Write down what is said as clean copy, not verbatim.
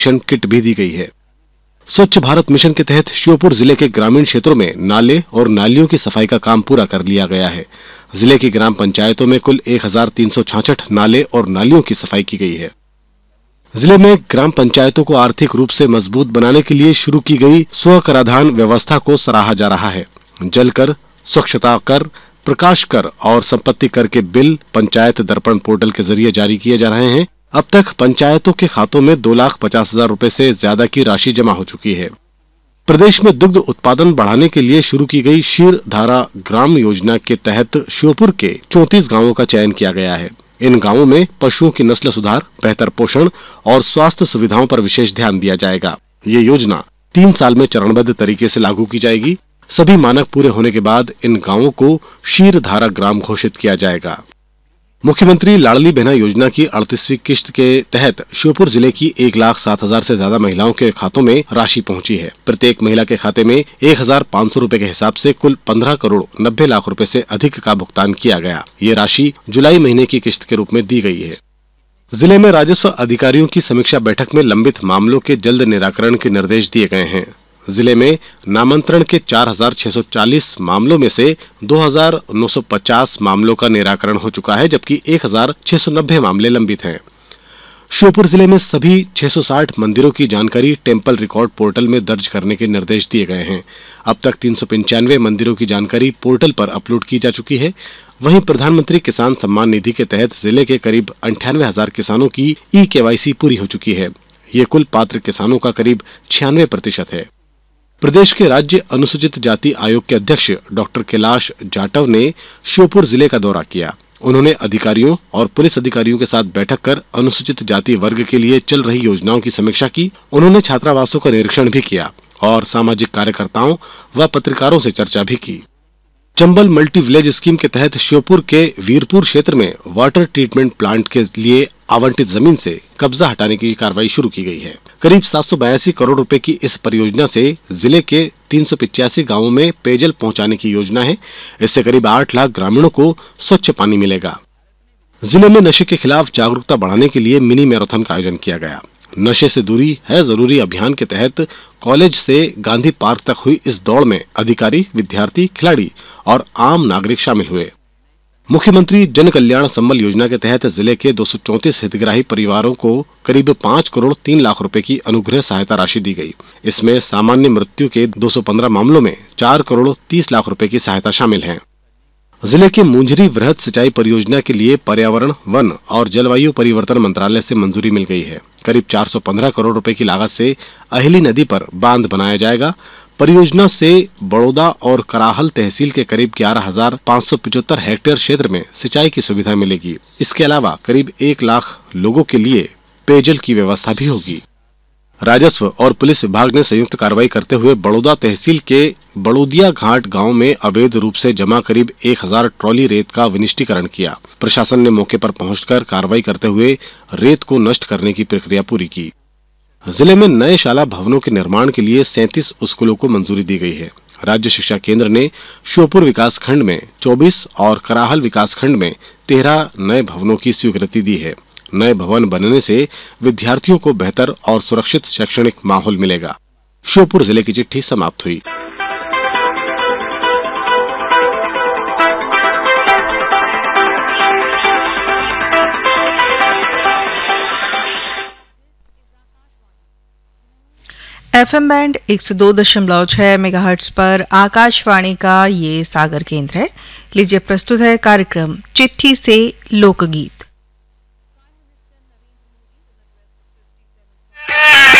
Kit भी दी गई है। स्वच्छ भारत मिशन के तहत श्योपुर जिले के ग्रामीण क्षेत्रों में नाले और नालियों की सफाई का काम पूरा कर लिया गया है। जिले की ग्राम पंचायतों में कुल 1366 नाले और नालियों की सफाई की गई है। जिले में ग्राम पंचायतों को आर्थिक रूप से मजबूत बनाने के लिए शुरू की गई स्व कराधान व्यवस्था को सराहा जा रहा है। जल कर, स्वच्छता कर, प्रकाश कर और संपत्ति कर के बिल पंचायत दर्पण पोर्टल के जरिए जारी किए जा रहे हैं। अब तक पंचायतों के खातों में 2,50,000 रुपए से ज्यादा की राशि जमा हो चुकी है। प्रदेश में दुग्ध उत्पादन बढ़ाने के लिए शुरू की गई क्षीर धारा ग्राम योजना के तहत श्योपुर के 34 गांवों का चयन किया गया है। इन गांवों में पशुओं की नस्ल सुधार, बेहतर पोषण और स्वास्थ्य सुविधाओं पर विशेष ध्यान दिया जाएगा। ये योजना 3 साल में चरणबद्ध तरीके से लागू की जाएगी। सभी मानक पूरे होने के बाद इन गांवों को क्षीर धारा ग्राम घोषित किया जाएगा। मुख्यमंत्री लाडली बहना योजना की 38वीं किश्त के तहत श्योपुर जिले की 1,07,000 से ज्यादा महिलाओं के खातों में राशि पहुंची है। प्रत्येक महिला के खाते में 1,500 रुपए के हिसाब से कुल 15 करोड़ 90 लाख रुपए से अधिक का भुगतान किया गया। ये राशि जुलाई महीने की किश्त के रूप में दी गई है। जिले में राजस्व अधिकारियों की समीक्षा बैठक में लंबित मामलों के जल्द निराकरण के निर्देश दिए गए हैं। जिले में नामांतरण के 4,640 मामलों में से 2,950 मामलों का निराकरण हो चुका है, जबकि 1,690 मामले लंबित हैं। श्योपुर जिले में सभी 660 मंदिरों की जानकारी टेम्पल रिकॉर्ड पोर्टल में दर्ज करने के निर्देश दिए गए हैं। अब तक 395 मंदिरों की जानकारी पोर्टल पर अपलोड की जा चुकी है। वहीं प्रधानमंत्री किसान सम्मान निधि के तहत जिले के करीब 98,000 किसानों की ई-KYC पूरी हो चुकी है। ये कुल पात्र किसानों का करीब 96% है। प्रदेश के राज्य अनुसूचित जाति आयोग के अध्यक्ष डॉक्टर कैलाश जाटव ने श्योपुर जिले का दौरा किया। उन्होंने अधिकारियों और पुलिस अधिकारियों के साथ बैठक कर अनुसूचित जाति वर्ग के लिए चल रही योजनाओं की समीक्षा की। उन्होंने छात्रावासों का निरीक्षण भी किया और सामाजिक कार्यकर्ताओं व पत्रकारों से चर्चा भी की। चंबल मल्टी विलेज स्कीम के तहत श्योपुर के वीरपुर क्षेत्र में वाटर ट्रीटमेंट प्लांट के लिए आवंटित जमीन से कब्जा हटाने की कार्रवाई शुरू की गई है। करीब 782 करोड़ रुपए की इस परियोजना से जिले के 385 गांवों में पेयजल पहुंचाने की योजना है। इससे करीब 8 लाख ग्रामीणों को स्वच्छ पानी मिलेगा। जिले में नशे के खिलाफ जागरूकता बढ़ाने के लिए मिनी मैराथन का आयोजन किया गया। नशे से दूरी है जरूरी अभियान के तहत कॉलेज से गांधी पार्क तक हुई इस दौड़ में अधिकारी, विद्यार्थी, खिलाड़ी और आम नागरिक शामिल हुए। मुख्यमंत्री जन कल्याण संबल योजना के तहत जिले के 234 हितग्राही परिवारों को करीब 5 करोड़ 3 लाख रुपए की अनुग्रह सहायता राशि दी गई। इसमें सामान्य मृत्यु के 215 मामलों में 4 करोड़ 30 लाख रुपए की सहायता शामिल है। जिले के मुंझरी वृहद सिंचाई परियोजना के लिए पर्यावरण, वन और जलवायु परिवर्तन मंत्रालय से मंजूरी मिल गई है। करीब 415 करोड़ रुपए की लागत से अहिली नदी पर बांध बनाया जाएगा। परियोजना से बड़ौदा और कराहल तहसील के करीब 11,575 हेक्टेयर क्षेत्र में सिंचाई की सुविधा मिलेगी। इसके अलावा करीब 1 लाख लोगों के लिए पेयजल की व्यवस्था भी होगी। राजस्व और पुलिस विभाग ने संयुक्त कार्रवाई करते हुए बड़ौदा तहसील के बड़ौदिया घाट गांव में अवैध रूप से जमा करीब 1,000 ट्रॉली रेत का विनिष्टीकरण किया। प्रशासन ने मौके पर पहुंचकर कार्रवाई करते हुए रेत को नष्ट करने की प्रक्रिया पूरी की। जिले में नए शाला भवनों के निर्माण के लिए 37 स्कूलों को मंजूरी दी गई है। राज्य शिक्षा केंद्र ने श्योपुर विकास खंड में 24 और कराहल विकास खंड में 13 नए भवनों की स्वीकृति दी है। नए भवन बनने से विद्यार्थियों को बेहतर और सुरक्षित शैक्षणिक माहौल मिलेगा। श्योपुर जिले की चिट्ठी समाप्त हुई। FM बैंड 102.6 मेगाहर्ट्ज पर आकाशवाणी का ये सागर केंद्र है। लीजिए प्रस्तुत है कार्यक्रम चिट्ठी से लोकगीत।